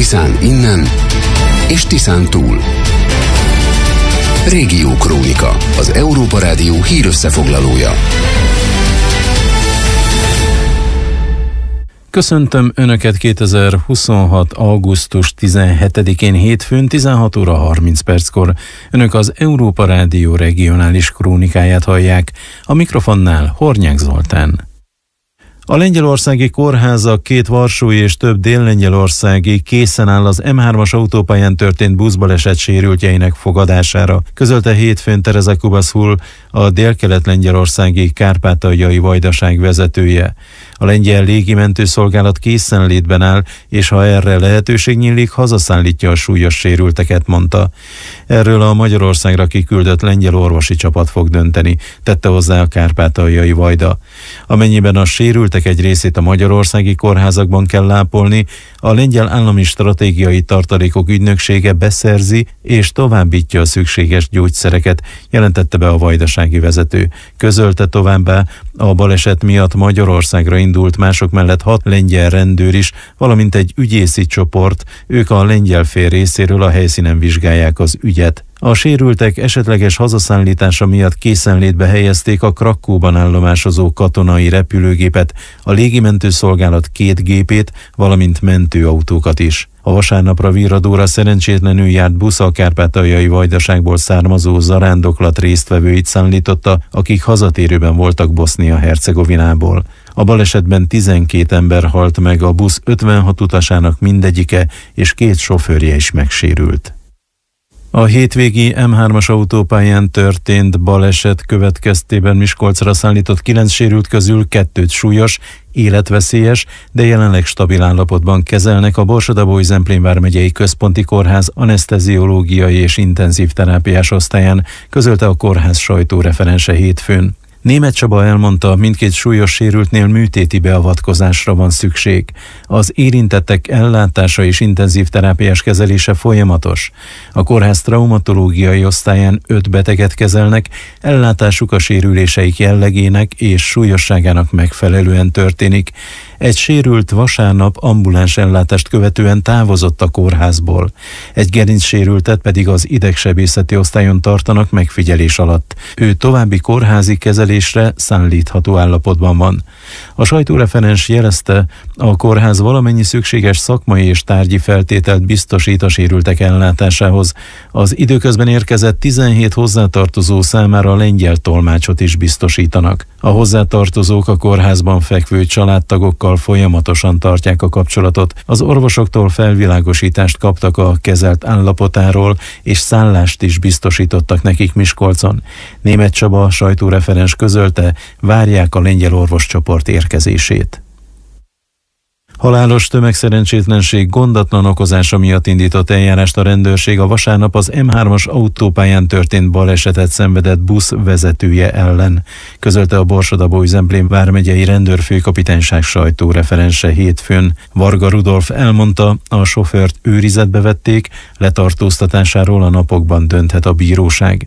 Tiszán innen és Tiszán túl. Régiókrónika, az Európa Rádió hírösszefoglalója. Köszöntöm Önöket 2026. augusztus 17-én hétfőn 16 óra 30 perckor. Önök az Európa Rádió regionális krónikáját hallják. A mikrofonnál Hornyák Zoltán. A lengyelországi kórházak, 2 varsói és több dél-lengyelországi készen áll az M3-as autópályán történt buszbaleset sérültjeinek fogadására, közölte hétfőn Tereza Kubaszul, a délkelet-lengyelországi Kárpátaljai Vajdaság vezetője. A lengyel légimentőszolgálat készenlétben áll, és ha erre lehetőség nyílik, hazaszállítja a súlyos sérülteket, mondta. Erről a Magyarországra kiküldött lengyel orvosi csapat fog dönteni, tette hozzá a Kárpátaljai Vajda. Amennyiben a sérültek egy részét a magyarországi kórházakban kell ápolni, a lengyel állami stratégiai tartalékok ügynöksége beszerzi és továbbítja a szükséges gyógyszereket, jelentette be a vajdasági vezető. Közölte továbbá, a baleset miatt Magyarországra indult mások mellett 6 lengyel rendőr is, valamint egy ügyészi csoport, ők a lengyel fél részéről a helyszínen vizsgálják az ügyet. A sérültek esetleges hazaszállítása miatt készenlétbe helyezték a Krakóban állomásozó katonai repülőgépet, a légimentőszolgálat 2 gépét, valamint mentőautókat is. A vasárnapra virradóra szerencsétlenül járt busz a Kárpátaljai Vajdaságból származó zarándoklat résztvevőit szállította, akik hazatérőben voltak Bosznia-Hercegovinából. A balesetben 12 ember halt meg, a busz 56 utasának mindegyike és 2 sofőrje is megsérült. A hétvégi M3-as autópályán történt baleset következtében Miskolcra szállított 9 sérült közül 2 súlyos, életveszélyes, de jelenleg stabil állapotban kezelnek a Borsod-Abaúj-Zemplén vármegyei központi kórház aneszteziológiai és intenzív terápiás osztályán, közölte a kórház sajtóreferense hétfőn. Németh Csaba elmondta, mindkét súlyos sérültnél műtéti beavatkozásra van szükség. Az érintettek ellátása és intenzív terápiás kezelése folyamatos. A kórház traumatológiai osztályán 5 beteget kezelnek, ellátásuk a sérüléseik jellegének és súlyosságának megfelelően történik. Egy sérült vasárnap ambuláns ellátást követően távozott a kórházból. Egy gerincsérültet pedig az idegsebészeti osztályon tartanak megfigyelés alatt. Ő további kórházi kezelésre szállítható állapotban van. A sajtóreferens jelezte, a kórház valamennyi szükséges szakmai és tárgyi feltételt biztosít a sérültek ellátásához. Az időközben érkezett 17 hozzátartozó számára lengyel tolmácsot is biztosítanak. A hozzátartozók a kórházban fekvő családtagokkal folyamatosan tartják a kapcsolatot. Az orvosoktól felvilágosítást kaptak a kezelt állapotáról, és szállást is biztosítottak nekik Miskolcon. Németh Csaba sajtóreferens közölte, várják a lengyel orvoscsoport érkezését. Halálos tömegszerencsétlenség gondatlan okozása miatt indított eljárást a rendőrség a vasárnap az M3-as autópályán történt balesetet szenvedett busz vezetője ellen, közölte a Borsod-Abaúj-Zemplén vármegyei rendőrfőkapitányság sajtóreferense hétfőn. Varga Rudolf elmondta, a sofőrt őrizetbe vették, letartóztatásáról a napokban dönthet a bíróság.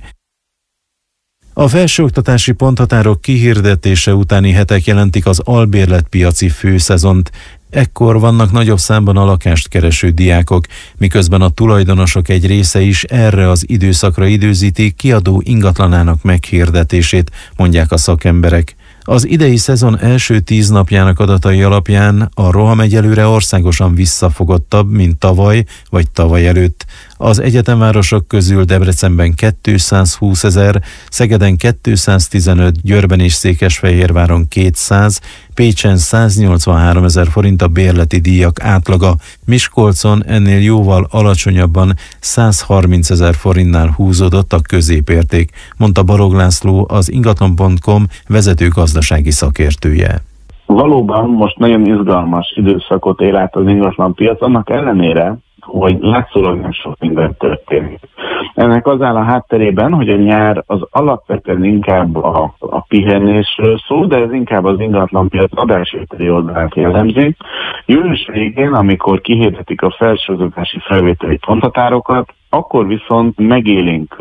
A felsőoktatási ponthatárok kihirdetése utáni hetek jelentik az albérletpiaci főszezont. Ekkor vannak nagyobb számban a lakást kereső diákok, miközben a tulajdonosok egy része is erre az időszakra időzíti kiadó ingatlanának meghirdetését, mondják a szakemberek. Az idei szezon első 10 napjának adatai alapján a roham egyelőre országosan visszafogottabb, mint tavaly vagy tavaly előtt. Az egyetemvárosok közül Debrecenben 220 000, Szegeden 215, Győrben és Székesfehérváron 200, Pécsen 183 000 forint a bérleti díjak átlaga, Miskolcon ennél jóval alacsonyabban 130 000 forintnál húzódott a középérték, mondta Balogh László, az ingatlan.com vezető gazdasági szakértője. Valóban most nagyon izgalmas időszakot él át az ingatlanpiac, annak ellenére, hogy látszólag nem sok minden történik. Ennek az áll a hátterében, hogy a nyár az alapvetően inkább a pihenésről szól, de ez inkább az ingatlanpiac adásvételi oldalát jellemzi. Július végén, amikor kihirdetik a felsőoktatási felvételi ponthatárokat, akkor viszont megélénkül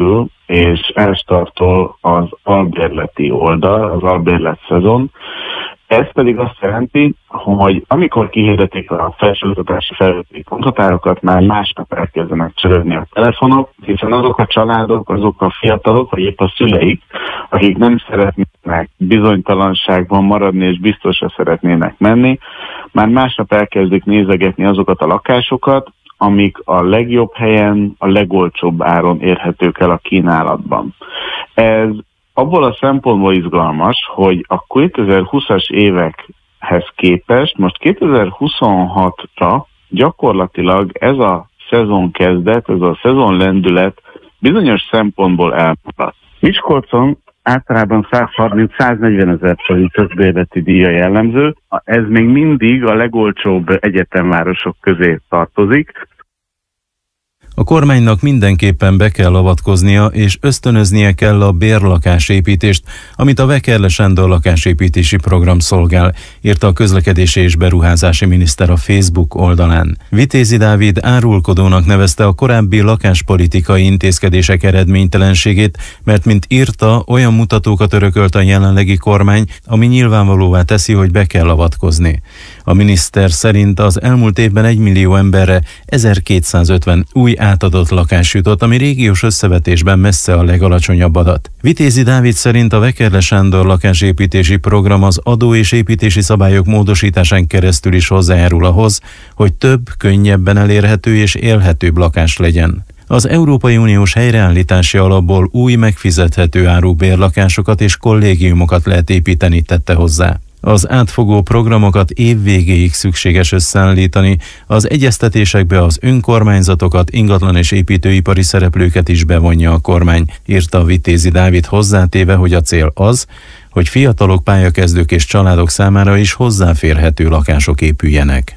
és elstartol az albérleti oldal, az albérlet szezon. Ez pedig azt jelenti, hogy amikor kihirdetik a felsőoktatási felvételi ponthatárokat, már másnap elkezdenek csörögni a telefonok, hiszen azok a családok, azok a fiatalok, vagy épp a szüleik, akik nem szeretnének bizonytalanságban maradni és biztosra szeretnének menni, már másnap elkezdik nézegetni azokat a lakásokat, amik a legjobb helyen, a legolcsóbb áron érhetők el a kínálatban. Ez abból a szempontból izgalmas, hogy a 2020-as évekhez képest most 2026-ra gyakorlatilag ez a szezon kezdet, ez a szezon lendület bizonyos szempontból elmaradt. Miskolcon általában 130-140 ezer forint közbérleti díja jellemző, ez még mindig a legolcsóbb egyetemvárosok közé tartozik. A kormánynak mindenképpen be kell avatkoznia, és ösztönöznie kell a bérlakásépítést, amit a Vekerle Sándor lakásépítési program szolgál, írta a közlekedési és beruházási miniszter a Facebook oldalán. Vitézi Dávid árulkodónak nevezte a korábbi lakáspolitikai intézkedések eredménytelenségét, mert mint írta, olyan mutatókat örökölt a jelenlegi kormány, ami nyilvánvalóvá teszi, hogy be kell avatkozni. A miniszter szerint az elmúlt évben 1 millió emberre 1250 új átadott lakás jutott, ami régiós összevetésben messze a legalacsonyabb adat. Vitézi Dávid szerint a Vekerle Sándor lakásépítési program az adó és építési szabályok módosításán keresztül is hozzájárul ahhoz, hogy több, könnyebben elérhető és élhetőbb lakás legyen. Az Európai Uniós helyreállítási alapból új megfizethető áru bérlakásokat és kollégiumokat lehet építeni, tette hozzá. Az átfogó programokat év végéig szükséges összeállítani, az egyeztetésekbe az önkormányzatokat, ingatlan és építőipari szereplőket is bevonja a kormány, írta Vitézi Dávid, hozzátéve, hogy a cél az, hogy fiatalok, pályakezdők és családok számára is hozzáférhető lakások épüljenek.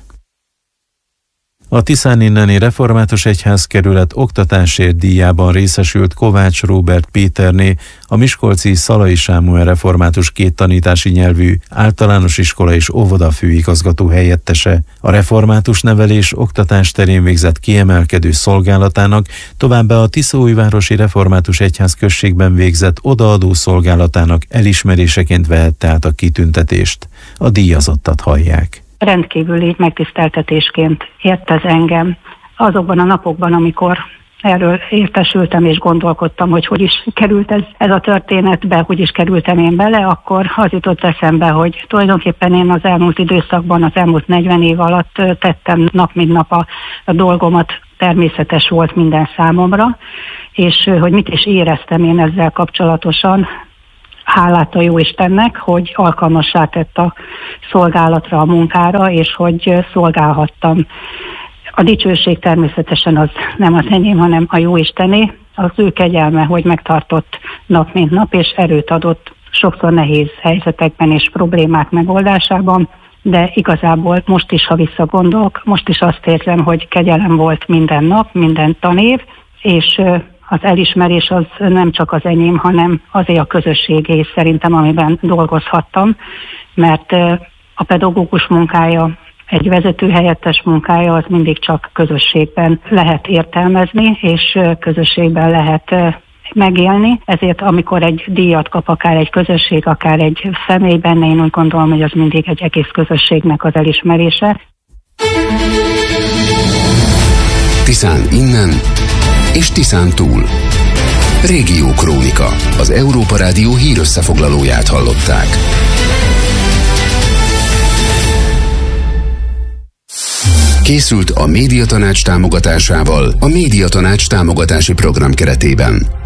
A Tiszáninneni Református Egyházkerület oktatásért díjában részesült Kovács Róbert Péterné, a miskolci Szalai Sámuel Református két tanítási nyelvű általános iskola és óvoda főigazgató helyettese. A református nevelés oktatás terén végzett kiemelkedő szolgálatának, továbbá a Tiszaújvárosi Református Egyházközségben végzett odaadó szolgálatának elismeréseként vehette át a kitüntetést. A díjazottat hallják. Rendkívüli megtiszteltetésként ért ez engem azokban a napokban, amikor erről értesültem és gondolkodtam, hogy is került ez a történetbe, hogy is kerültem én bele, akkor az jutott eszembe, hogy tulajdonképpen én az elmúlt időszakban, az elmúlt 40 év alatt tettem nap mint nap a dolgomat, természetes volt minden számomra, és hogy mit is éreztem én ezzel kapcsolatosan. Hálát a Jóistennek, hogy alkalmassá tett a szolgálatra, a munkára, és hogy szolgálhattam. A dicsőség természetesen az nem az enyém, hanem a Jóistené, az ő kegyelme, hogy megtartott nap mint nap, és erőt adott sokszor nehéz helyzetekben és problémák megoldásában, de igazából most is, ha visszagondolok, most is azt érzem, hogy kegyelem volt minden nap, minden tanév, és az elismerés az nem csak az enyém, hanem azért a közösségé szerintem, amiben dolgozhattam, mert a pedagógus munkája, egy vezetőhelyettes munkája az mindig csak közösségben lehet értelmezni, és közösségben lehet megélni. Ezért amikor egy díjat kap akár egy közösség, akár egy személy benne, én úgy gondolom, hogy az mindig egy egész közösségnek az elismerése. Tiszán innen és Tiszán túl. Régiókrónika. Az Európa Rádió hírösszefoglalóját hallották. Készült a Médiatanács támogatásával a Médiatanács támogatási program keretében.